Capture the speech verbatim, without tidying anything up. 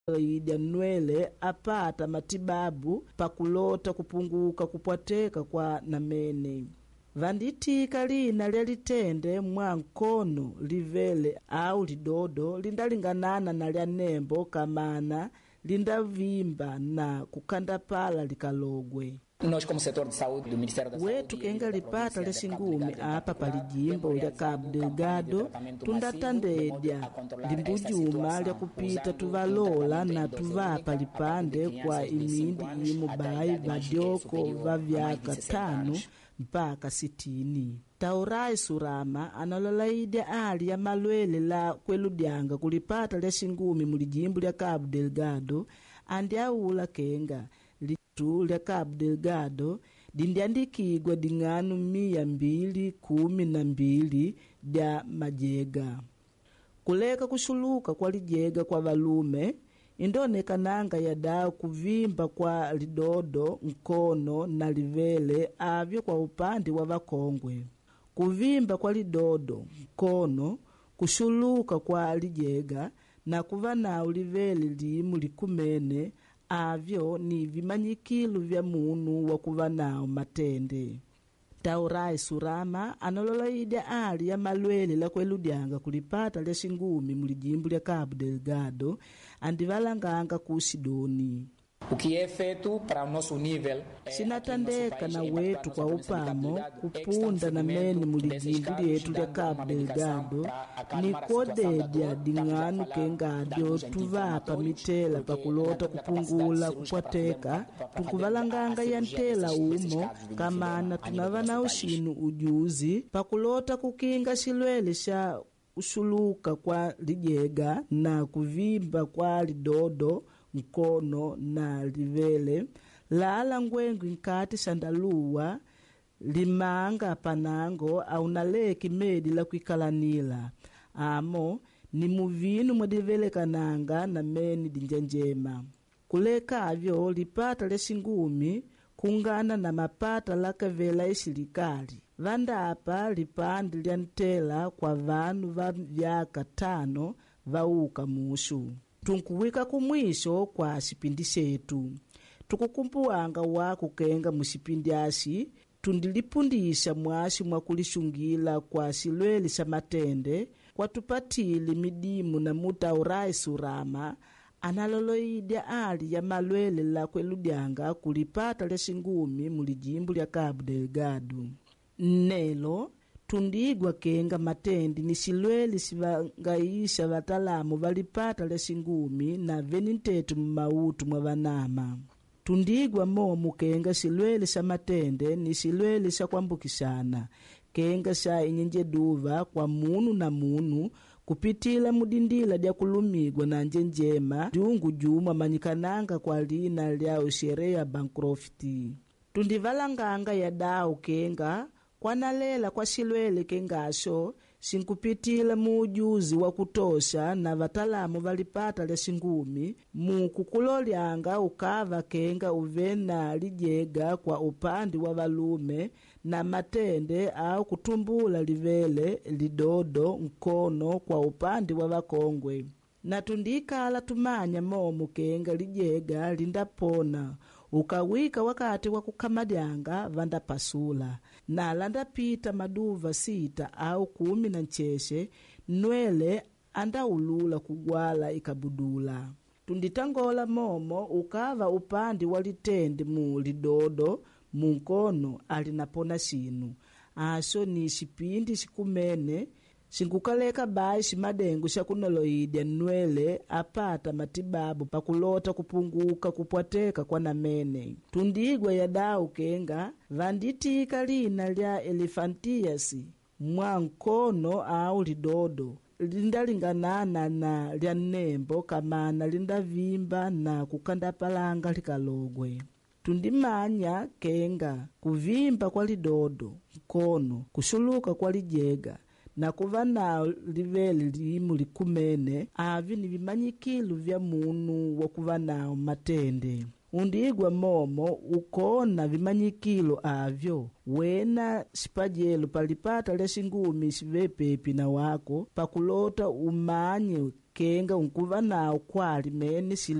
ya nwele apata matibabu pakulota kupunguka kupwateka kwa namene. Vanditika lina lyalitende mwa nkono livele au lidodo lindalinganana na lya nembo kamana lindavimba na kukandapala likalogwe. Nós, como setor de saúde do Ministério da Saúde, wetu kenga lipata le singumi apa palijimbo lya Cabo Delgado tundatandedya limbujuma lya kupita tuvalola na tuvapa lipande kwa imindi imu bai vadyoko va vyaka tano mpaka sitini. Taurai Surama analolaidya ali ya malwele la kweludyanga kulipata le singumi mulijimbo lya Cabo Delgado andi aula kenga litu lya Cabo Delgado dindiandikigwa dinganu mia mbili kumi na mbili dya majega. Kuleka kushuluka kwa lijega kwa valume indoneka nanga ya dao kuvimba kwa lidodo, mkono na livele avyo kwa upande wa vakongwe. Kuvimba kwa lidodo, mkono, kushuluka kwa lijega na kuvana ulivele limu likumene avyo ni vimanyikilu vya munu wa kuvanao matende. Taurai Surama analolaidya ali ya malwele la kweludyanga kulipata lya singumi mulijimbo lya Cabo Delgado andivalanganga ku Sidoni. O que é feito para o nosso nível sinatandeka na wetu kwa upamo kupunda na meni mulijimbo lyetu lya Cabo Delgado ni kodedya dinganu kengadyo tuvapa mitela pakulota kupungula kupwateka tukuvalanganga ya ntela umo kamana tunavana ushinu ujuzi pakulota kukinga shilwele sha ushuluka kwa lijega na kuvimba kwa lidodo, mkono na livele lala ngwengu nkati sandaluwa limanga panango au naleki medi la kuikalanila amo ni muvinu mwadivele kananga na meni dinjanjema. Kuleka avyo lipata le singumi kungana na mapata laka vela ishilikali vanda apa lipandi lya ntela kwa vanu va vyaka tano vauka mushu. Tunkuwika kumwisho kwa shipindi shetu. Tukukumbuanga waku kenga mushipindi ashi tundilipundisha mwashi mwakulishungila kwa shilweli sha matende kwa tupatili midimu na Taurai Surama analoloidya ali ya malwele la kweludyanga kulipata le singumi mulijimbo lya Cabo Delgado. Nelo tundigwa kenga matendi ni shilweli sivangaisha watalamu valipata le singumi na venintetu mmautu mwa vanama. Tundigwa momu kenga shilweli sha matende ni shilweli sha kwambukishana kenga sha inyenje duva kwa munu na munu kupitila mudindila dya kulumigwa na njenjema jungu juma manyikananga kwa lina lya usherea Bancroft. Tundivalanganga ya dao kenga kwa nalela kwa shilwele kengasho sinkupitila muujuzi wa kutosha na watalamu valipata le singumi mukukulolyanga ukava kenga uvena lijega kwa upandi wa valume na matende au kutumbula livele lidodo, mkono kwa upandi wa vakongwe. Na tundikala tumanya momu kenga lijega lindapona ukawika wakati wa kukamadyanga vanda pasula na landa pita maduva sita au kumi na ncheshe nwele anda ulula kugwala ikabudula. Tunditangola momo ukava upandi walitende mu lidodo munkono alinapona shinu asho ni shipindi shikumene shinkukaleka bai shimadengu shakunoloidya nwele apata matibabu pakulota kupunguka kupwateka kwa namene. Tundigwa ya dau kenga vanditika lina lya Elephantias mwa nkono au lidodo lindalinganana na lya nembo kamana lindavimba na kukandapalanga likalogwe. Tundimanya kenga kuvimba kwa lidodo, mkono, kushuluka kwa lijega na kuvana livele limu likumene avi ni vimanyikilu vya munu wa kuvanao matende. Undigwa momo ukona vimanyikilo avyo wena sipajelo palipata le singumi sivepepi na wako pakulota umanye kenga unkuva nawo kwali mene